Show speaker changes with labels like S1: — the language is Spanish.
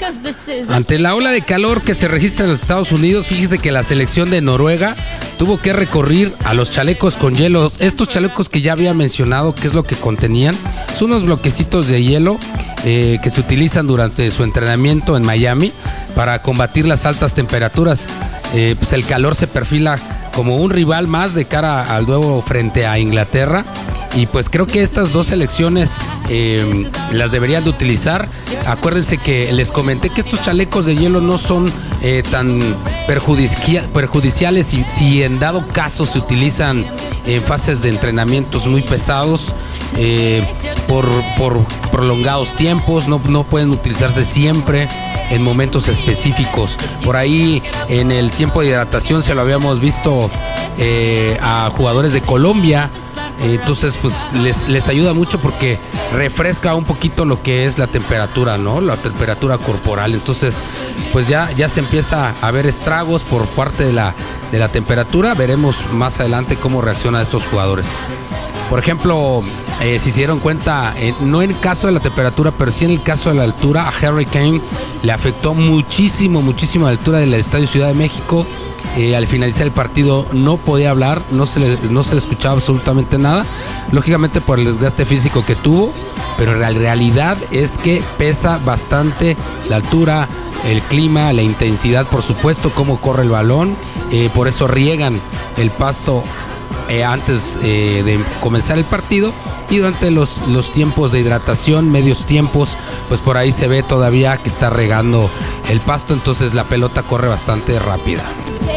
S1: Ante la ola de calor que se registra en los Estados Unidos, fíjese que la selección de Noruega tuvo que recurrir a los chalecos con hielo. Estos chalecos que ya había mencionado, ¿qué es lo que contenían? Son unos bloquecitos de hielo que se utilizan durante su entrenamiento en Miami para combatir las altas temperaturas. Pues el calor se perfila como un rival más de cara al duelo frente a Inglaterra. Y pues creo que estas dos selecciones las deberían de utilizar. Acuérdense que les comenté que estos chalecos de hielo no son tan perjudiciales si en dado caso se utilizan en fases de entrenamientos muy pesados por prolongados tiempos. No pueden utilizarse siempre en momentos específicos. Por ahí en el tiempo de hidratación se lo habíamos visto a jugadores de Colombia. Entonces pues les ayuda mucho porque refresca un poquito lo que es la temperatura, ¿no? La temperatura corporal. Entonces pues ya se empieza a ver estragos por parte de la temperatura. Veremos más adelante cómo reaccionan estos jugadores. Por ejemplo, si se dieron cuenta, no en el caso de la temperatura, pero sí en el caso de la altura, a Harry Kane le afectó muchísimo la altura del Estadio Ciudad de México. Al finalizar el partido no podía hablar, no se le escuchaba absolutamente nada, lógicamente por el desgaste físico que tuvo, pero la realidad es que pesa bastante la altura, el clima, la intensidad, por supuesto, cómo corre el balón. Por eso riegan el pasto antes de comenzar el partido, y durante los tiempos de hidratación, medios tiempos, pues por ahí se ve todavía que está regando el pasto, entonces la pelota corre bastante rápida.